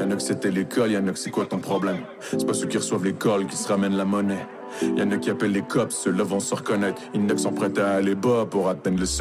Y'en a que c'était l'école, y'en a que c'est quoi ton problème? C'est pas ceux qui reçoivent l'école qui se ramènent la monnaie. Y'en a qui appellent les cops, ceux-là vont se reconnaître. Y'en a qui sont prêts à aller bas pour atteindre le sommet.